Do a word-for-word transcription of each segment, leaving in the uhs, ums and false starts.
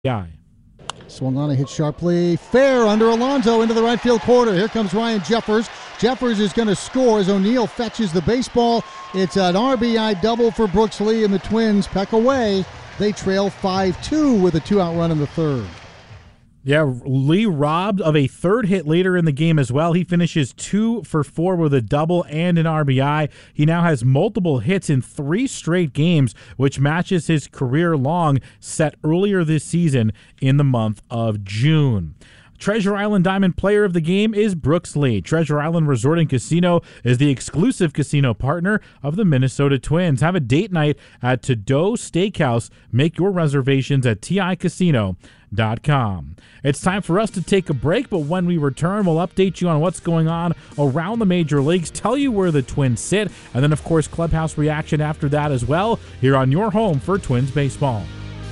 Yeah. Swung on and hit sharply. Fair under Alonso into the right field corner. Here comes Ryan Jeffers. Jeffers is going to score as O'Neill fetches the baseball. It's an R B I double for Brooks Lee, and the Twins peck away. They trail five two with a two-out run in the third. Yeah, Lee robbed of a third hit later in the game as well. He finishes two for four with a double and an R B I. He now has multiple hits in three straight games, which matches his career long set earlier this season in the month of June. Treasure Island Diamond Player of the Game is Brooks Lee. Treasure Island Resort and Casino is the exclusive casino partner of the Minnesota Twins. Have a date night at To-Do Steakhouse. Make your reservations at T I casino dot com. It's time for us to take a break, but when we return, we'll update you on what's going on around the major leagues, tell you where the Twins sit, and then, of course, Clubhouse reaction after that as well, here on your home for Twins baseball.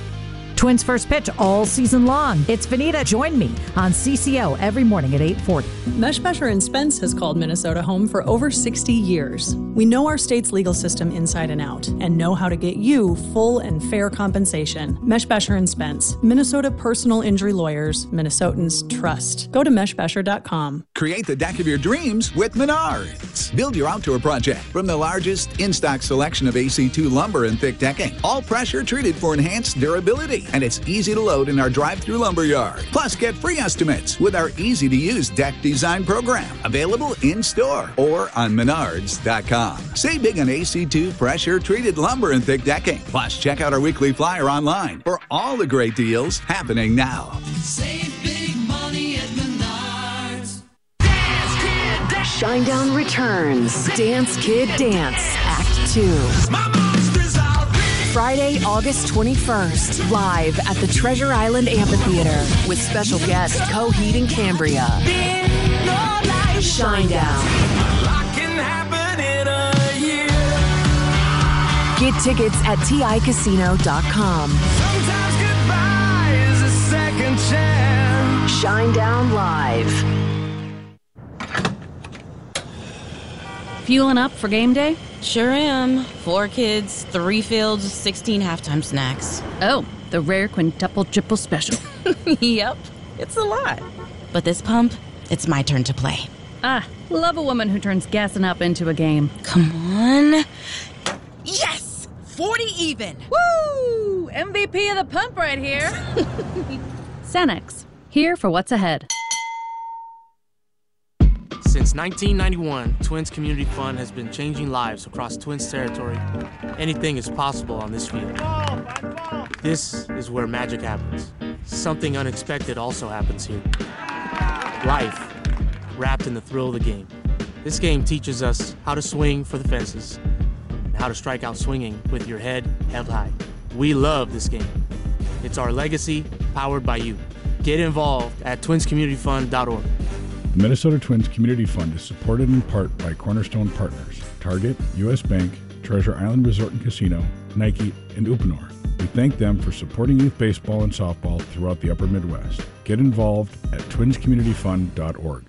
Twins First Pitch all season long. It's Vanita. Join me on C C O every morning at eight forty. Meshbesher and Spence has called Minnesota home for over sixty years. We know our state's legal system inside and out and know how to get you full and fair compensation. Meshbesher and Spence, Minnesota personal injury lawyers, Minnesotans trust. Go to meshbesher dot com. Create the deck of your dreams with Menards. Build your outdoor project from the largest in-stock selection of A C two lumber and thick decking. All pressure treated for enhanced durability. And it's easy to load in our drive-through lumber yard. Plus, get free estimates with our easy-to-use deck design program. Available in-store or on menards dot com. Save big on A C two pressure-treated lumber and thick decking. Plus, check out our weekly flyer online for all the great deals happening now. Save big money at Menards. Dance Kid Dance. Shinedown returns. Dance Kid Dance, Act two. My monsters are real. Friday, August twenty-first, live at the Treasure Island Amphitheater with special guest Coheed and Cambria. Shinedown. Get tickets at T I casino dot com. Sometimes goodbye is a second chance. Shinedown Live. Fueling up for game day? Sure am. Four kids, three fields, sixteen halftime snacks. Oh, the rare quintuple triple special. Yep, it's a lot. But this pump, it's my turn to play. Ah, love a woman who turns gassing up into a game. Come on. Yes! forty even! Woo! M V P of the pump right here. Cenex, here for what's ahead. Since nineteen ninety-one, Twins Community Fund has been changing lives across Twins territory. Anything is possible on this field. This is where magic happens. Something unexpected also happens here. Life, wrapped in the thrill of the game. This game teaches us how to swing for the fences and how to strike out swinging with your head held high. We love this game. It's our legacy, powered by you. Get involved at twins community fund dot org. The Minnesota Twins Community Fund is supported in part by Cornerstone Partners, Target, U S Bank, Treasure Island Resort and Casino, Nike, and Uponor. We thank them for supporting youth baseball and softball throughout the upper Midwest. Get involved at twins community fund dot org.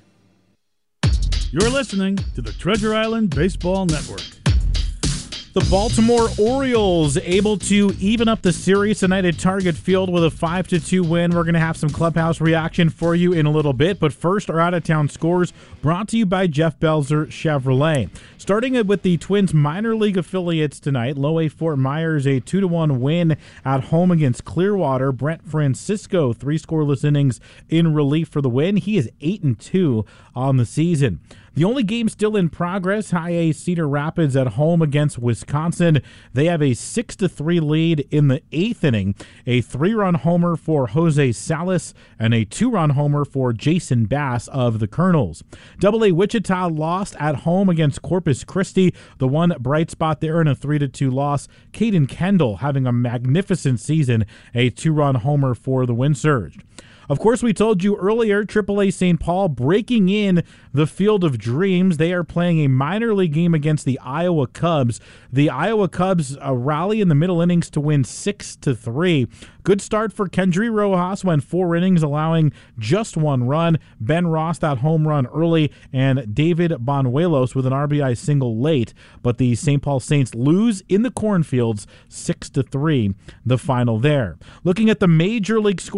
You're listening to the Treasure Island Baseball Network. The Baltimore Orioles able to even up the series tonight at Target Field with a five to two win. We're going to have some clubhouse reaction for you in a little bit, but first our out-of-town scores brought to you by Jeff Belzer Chevrolet. Starting with the Twins minor league affiliates tonight, Low A Fort Myers a two to one win at home against Clearwater. Brent Francisco, three scoreless innings in relief for the win. He is eight and two on the season. The only game still in progress, High A Cedar Rapids at home against Wisconsin. They have a six to three lead in the eighth inning. A three-run homer for Jose Salas and a two-run homer for Jason Bass of the Colonels. Double A Wichita lost at home against Corpus Christi. The one bright spot there in a three to two loss, Caden Kendall having a magnificent season, a two-run homer for the Wind Surge. Of course, we told you earlier, triple A Saint Paul breaking in the Field of Dreams. They are playing a minor league game against the Iowa Cubs. The Iowa Cubs uh, rally in the middle innings to win six to three. Good start for Kendry Rojas, went four innings, allowing just one run. Ben Ross, that home run early, and David Banuelos with an R B I single late. But the Saint Paul Saints lose in the cornfields six to three, the final there. Looking at the major league score.